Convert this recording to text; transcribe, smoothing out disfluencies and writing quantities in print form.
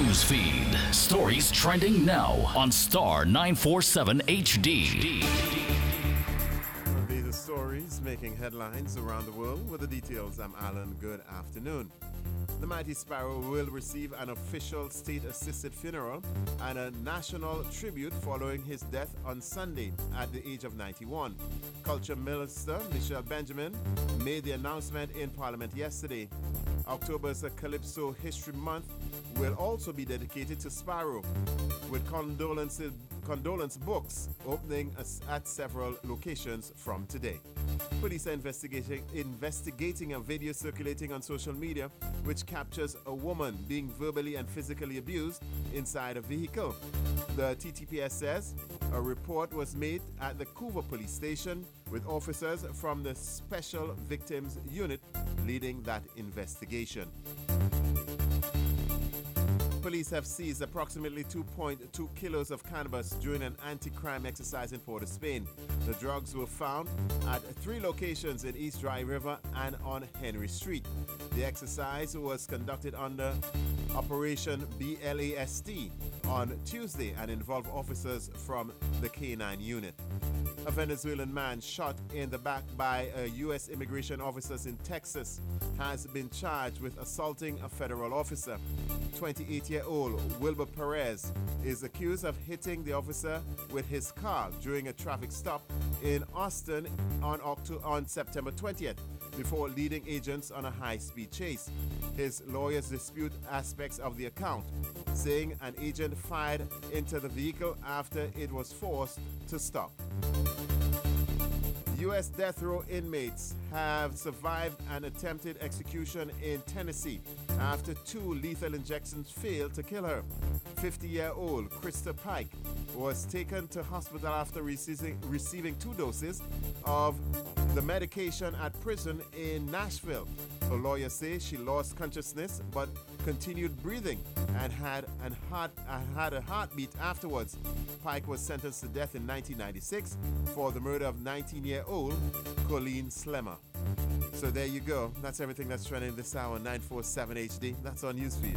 Newsfeed. Stories trending now on Star 947 HD. These are stories making headlines around the world. With the details, I'm Alan. Good afternoon. The mighty Sparrow will receive an official state-assisted funeral and a national tribute following his death on Sunday at the age of 91. Culture Minister Michelle Benjamin made the announcement in Parliament yesterday. October's Calypso History Month will also be dedicated to Sparrow, with condolence books opening at several locations from today. Police are investigating a video circulating on social media which captures a woman being verbally and physically abused inside a vehicle. The TTPS says a report was made at the Couva police station with officers from the Special Victims Unit leading that investigation. Police have seized approximately 2.2 kilos of cannabis during an anti-crime exercise in Port of Spain. The drugs were found at 3 locations in East Dry River and on Henry Street. The exercise was conducted under Operation BLAST on Tuesday and involved officers from the K9 unit. A Venezuelan man shot in the back by U.S. immigration officers in Texas has been charged with assaulting a federal officer. 28-year-old Wilbur Perez is accused of hitting the officer with his car during a traffic stop in Austin on September 20th before leading agents on a high-speed chase. His lawyers dispute aspects of the account, saying an agent fired into the vehicle after it was forced to stop. U.S. death row inmates have survived an attempted execution in Tennessee after 2 lethal injections failed to kill her. 50-year-old Krista Pike was taken to hospital after receiving 2 doses of the medication at prison in Nashville. Her lawyers say she lost consciousness but continued breathing and had a heartbeat afterwards. Pike was sentenced to death in 1996 for the murder of 19-year-old Colleen Slemmer. So there you go. That's everything that's trending this hour on 947 HD. That's on Newsfeed.